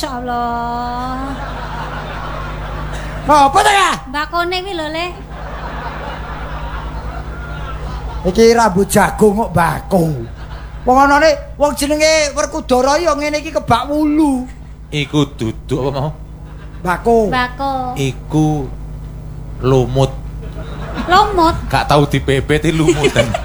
Masyaallah. Apa ta ya? Bakone kuwi lho, Le. Iki rambut jagung kok bako. Wong anane wong jenenge Werkudara ya ngene iki kebak wulu. Iku duduk apa mau? Bako. Bako. Iku lumut. Lumut. Gak tau dipepeti lumutan.